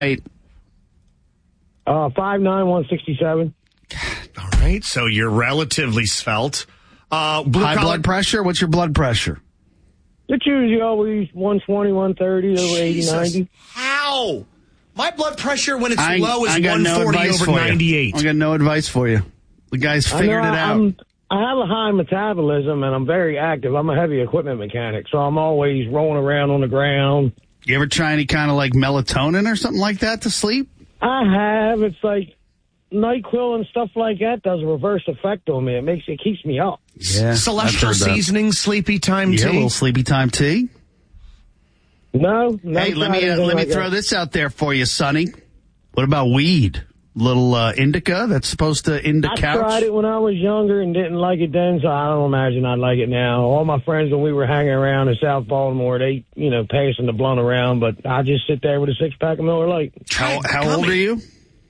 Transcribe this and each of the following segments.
Right. 5'9", 167. All right, so you're relatively svelte. High blood pressure? What's your blood pressure? It's usually always 120, 130, over 80, 90. How? My blood pressure when it's I low is got 140 over 98. I got no advice for you. The guy's figured it out. I have a high metabolism, and I'm very active. I'm a heavy equipment mechanic, so I'm always rolling around on the ground. You ever try any kind of like melatonin or something like that to sleep? I have. It's like NyQuil and stuff like that does a reverse effect on me. It keeps me up. Yeah, Celestial Seasoning, Sleepy Time Tea. Yeah, a little Sleepy Time Tea. No. Hey, let me throw this out there for you, Sonny. What about weed? Little indica that's supposed to couch? I tried it when I was younger and didn't like it then, so I don't imagine I'd like it now. All my friends, when we were hanging around in South Baltimore, they, passing the blunt around, but I just sit there with a six-pack of Miller Lite. How old are you?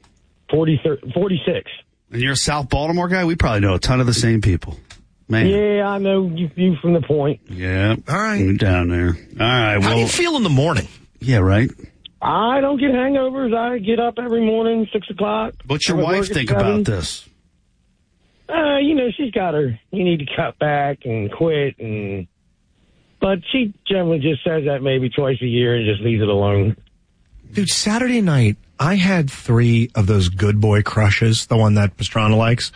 46. And you're a South Baltimore guy? We probably know a ton of the same people. Man. Yeah, I know you from the point. Yeah. All right. You're down there. All right. How do you feel in the morning? Yeah, right. I don't get hangovers. I get up every morning, 6 o'clock. What's your wife think about this? She's got her. You need to cut back and quit, but she generally just says that maybe twice a year and just leaves it alone. Dude, Saturday night, I had 3 of those good boy crushes, the one that Pastrana likes.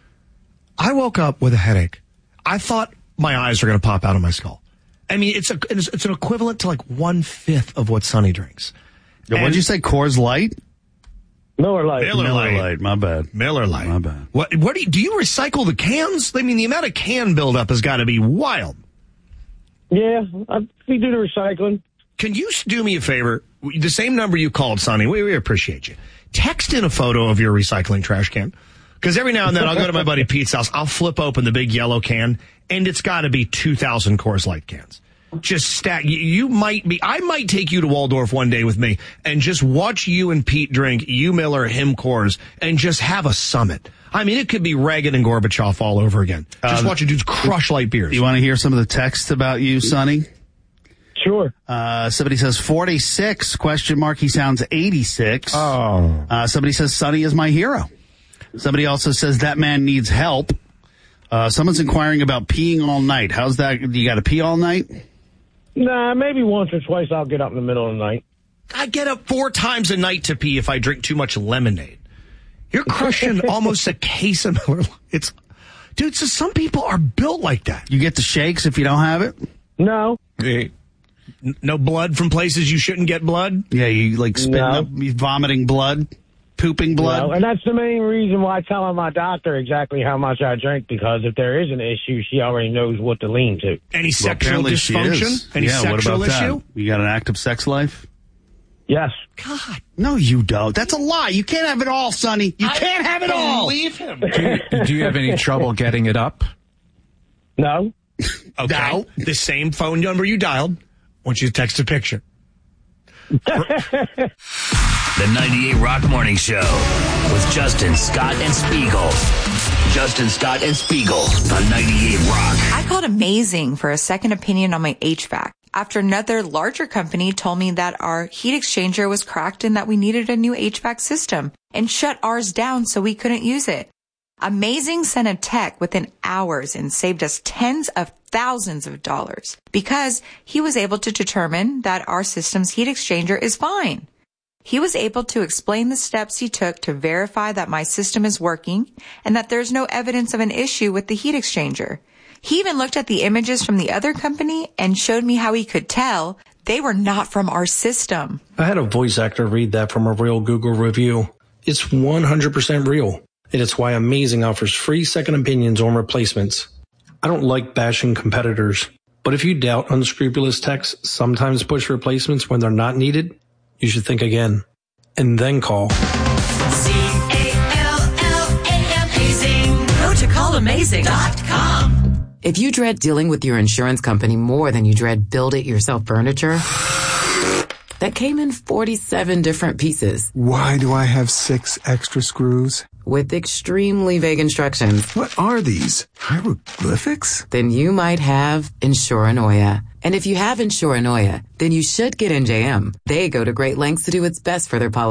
I woke up with a headache. I thought my eyes were going to pop out of my skull. I mean, it's an equivalent to like 1/5 of what Sonny drinks. What did you say? Coors Light? Miller Lite. Miller Lite. My bad. Miller Lite. My bad. What do you recycle the cans? I mean, the amount of can buildup has got to be wild. Yeah, we do the recycling. Can you do me a favor? The same number you called, Sonny, we appreciate you. Text in a photo of your recycling trash can. Because every now and then I'll go to my buddy Pete's house. I'll flip open the big yellow can, and it's got to be 2,000 Coors Light cans. Just stack. I might take you to Waldorf one day with me and just watch you and Pete drink you Miller, him Coors, and just have a summit. I mean, it could be Reagan and Gorbachev all over again. Just watch a dudes crush light beers. You want to hear some of the texts about you, Sonny? Sure. Somebody says 46, ? He sounds 86. Oh. Somebody says Sonny is my hero. Somebody also says that man needs help. Someone's inquiring about peeing all night. How's that? You got to pee all night? Nah, maybe once or twice I'll get up in the middle of the night. I get up 4 times a night to pee if I drink too much lemonade. You're crushing almost a case of Miller. Dude, so some people are built like that. You get the shakes if you don't have it? No. No blood from places you shouldn't get blood? Yeah, you like spitting up, vomiting blood, pooping blood. No, and that's the main reason why I tell my doctor exactly how much I drink, because if there is an issue, she already knows what to lean to. Any sexual dysfunction? Any sexual what about issue? That? You got an active sex life? Yes. God. No, you don't. That's a lie. You can't have it all, Sonny. You can't have it all. Leave him. Do you have any trouble getting it up? No. Okay. Now, the same phone number you dialed, I want you to text a picture. The 98 Rock Morning Show with Justin, Scott, and Spiegel. Justin, Scott, and Spiegel on 98 Rock. I called Amazing for a second opinion on my HVAC after another larger company told me that our heat exchanger was cracked and that we needed a new HVAC system and shut ours down so we couldn't use it. Amazing sent a tech within hours and saved us tens of thousands of dollars because he was able to determine that our system's heat exchanger is fine. He was able to explain the steps he took to verify that my system is working and that there's no evidence of an issue with the heat exchanger. He even looked at the images from the other company and showed me how he could tell they were not from our system. I had a voice actor read that from a real Google review. It's 100% real, and it's why Amazing offers free second opinions on replacements. I don't like bashing competitors, but if you doubt unscrupulous techs sometimes push replacements when they're not needed, you should think again, and then call. Amazing. Go to callamazing.com. If you dread dealing with your insurance company more than you dread build-it-yourself furniture, that came in 47 different pieces. Why do I have 6 extra screws? With extremely vague instructions. What are these? Hieroglyphics? Then you might have Insuranoia. And if you have Insuranoia, then you should get NJM. They go to great lengths to do what's best for their policy.